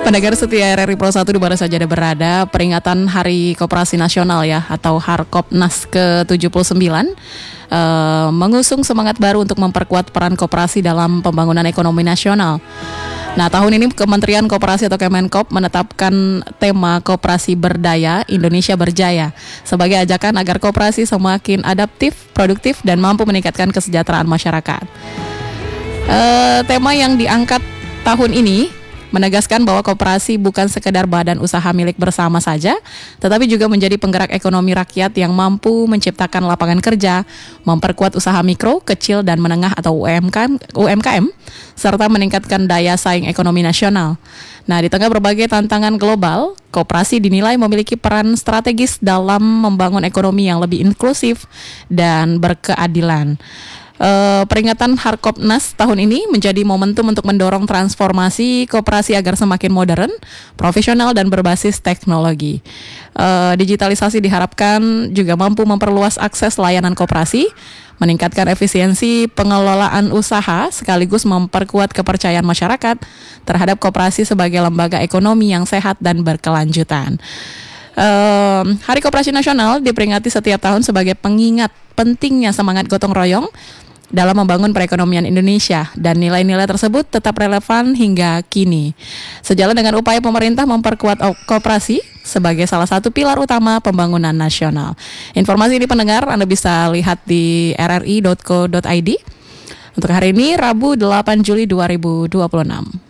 Pendengar setia RRI Pro 1 di mana saja Anda berada, peringatan Hari Koperasi Nasional ya atau Harkopnas ke-79 mengusung semangat baru untuk memperkuat peran koperasi dalam pembangunan ekonomi nasional. Nah, tahun ini Kementerian Koperasi atau Kemenkop menetapkan tema Koperasi Berdaya, Indonesia Berjaya sebagai ajakan agar koperasi semakin adaptif, produktif, dan mampu meningkatkan kesejahteraan masyarakat. Tema yang diangkat tahun ini menegaskan bahwa koperasi bukan sekedar badan usaha milik bersama saja, tetapi juga menjadi penggerak ekonomi rakyat yang mampu menciptakan lapangan kerja, memperkuat usaha mikro, kecil, dan menengah atau UMKM, serta meningkatkan daya saing ekonomi nasional. Nah, di tengah berbagai tantangan global, koperasi dinilai memiliki peran strategis dalam membangun ekonomi yang lebih inklusif dan berkeadilan. Peringatan Harkopnas tahun ini menjadi momentum untuk mendorong transformasi koperasi agar semakin modern, profesional, dan berbasis teknologi. Digitalisasi diharapkan juga mampu memperluas akses layanan koperasi, meningkatkan efisiensi pengelolaan usaha, sekaligus memperkuat kepercayaan masyarakat terhadap koperasi sebagai lembaga ekonomi yang sehat dan berkelanjutan. Hari Koperasi Nasional diperingati setiap tahun sebagai pengingat pentingnya semangat gotong royong dalam membangun perekonomian Indonesia, dan nilai-nilai tersebut tetap relevan hingga kini. Sejalan dengan upaya pemerintah memperkuat koperasi sebagai salah satu pilar utama pembangunan nasional. Informasi ini pendengar Anda bisa lihat di rri.co.id. Untuk hari ini Rabu 8 Juli 2026.